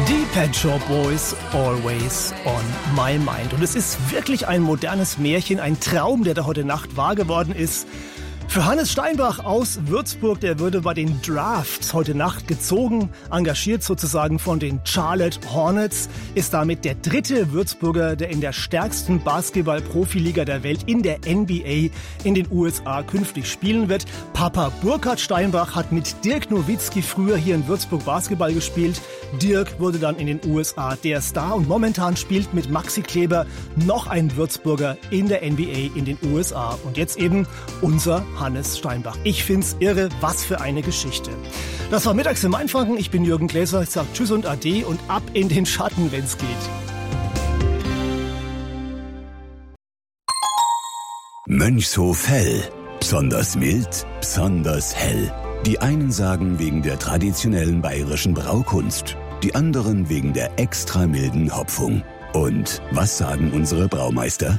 Die Pet Shop Boys, Always on My Mind. Und es ist wirklich ein modernes Märchen, ein Traum, der da heute Nacht wahr geworden ist. Für Hannes Steinbach aus Würzburg, der würde bei den Drafts heute Nacht gezogen, engagiert sozusagen von den Charlotte Hornets, ist damit der dritte Würzburger, der in der stärksten Basketball-Profiliga der Welt, in der NBA, in den USA künftig spielen wird. Papa Burkhard Steinbach hat mit Dirk Nowitzki früher hier in Würzburg Basketball gespielt. Dirk wurde dann in den USA der Star und momentan spielt mit Maxi Kleber noch ein Würzburger in der NBA in den USA. Und jetzt eben unser Hannes Steinbach. Ich find's irre, was für eine Geschichte. Das war Mittags im Mainfranken. Ich bin Jürgen Gläser. Ich sag Tschüss und Ade und ab in den Schatten, wenn's geht. Mönchshof Hell. Besonders mild, besonders hell. Die einen sagen wegen der traditionellen bayerischen Braukunst, die anderen wegen der extra milden Hopfung. Und was sagen unsere Braumeister?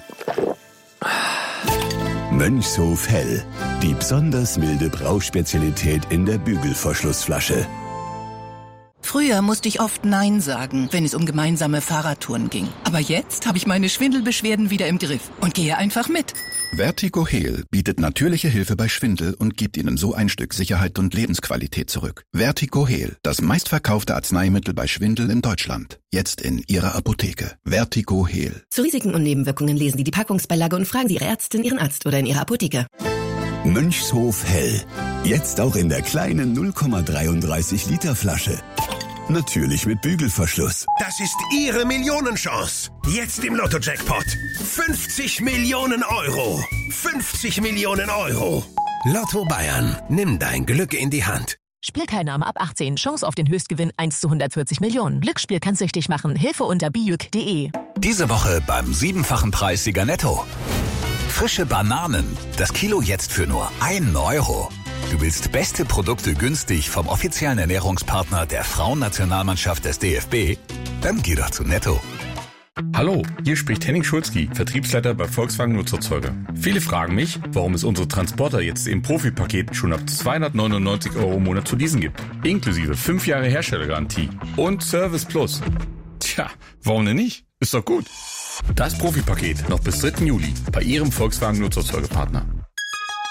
Mönchshof Hell, die besonders milde Brauspezialität in der Bügelverschlussflasche. Früher musste ich oft Nein sagen, wenn es um gemeinsame Fahrradtouren ging. Aber jetzt habe ich meine Schwindelbeschwerden wieder im Griff und gehe einfach mit. Vertigo Heal bietet natürliche Hilfe bei Schwindel und gibt Ihnen so ein Stück Sicherheit und Lebensqualität zurück. Vertigo Heal, das meistverkaufte Arzneimittel bei Schwindel in Deutschland. Jetzt in Ihrer Apotheke. Vertigo Heal. Zu Risiken und Nebenwirkungen lesen Sie die Packungsbeilage und fragen Sie Ihre Ärztin, Ihren Arzt oder in Ihrer Apotheke. Mönchshof Hell. Jetzt auch in der kleinen 0,33 Liter Flasche. Natürlich mit Bügelverschluss. Das ist Ihre Millionenchance. Jetzt im Lotto-Jackpot. 50 Millionen Euro. 50 Millionen Euro. Lotto Bayern. Nimm dein Glück in die Hand. Spielteilnahme ab 18. Chance auf den Höchstgewinn 1 zu 140 Millionen. Glücksspiel kann süchtig machen. Hilfe unter bijuk.de. Diese Woche beim 7-fachen Preissieger Netto. Frische Bananen. Das Kilo jetzt für nur 1 Euro. Du willst beste Produkte günstig vom offiziellen Ernährungspartner der Frauennationalmannschaft des DFB? Dann geh doch zu Netto. Hallo, hier spricht Henning Schulzki, Vertriebsleiter bei Volkswagen Nutzerzeuger. Viele fragen mich, warum es unsere Transporter jetzt im Profipaket schon ab 299 € im Monat zu leasen gibt. Inklusive 5 Jahre Herstellergarantie und Service Plus. Tja, warum denn nicht? Ist doch gut. Das Profipaket noch bis 3. Juli bei Ihrem Volkswagen Nutzerzeugerpartner.